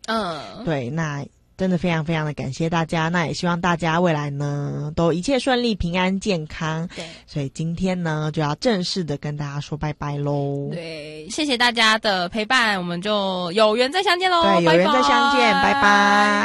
对，那真的非常非常的感谢大家，那也希望大家未来呢都一切顺利、平安、健康。 对， 所以今天呢就要正式的跟大家说拜拜咯。 对，谢谢大家的陪伴，我们就有缘再相见咯。 对，有缘再相见，拜拜。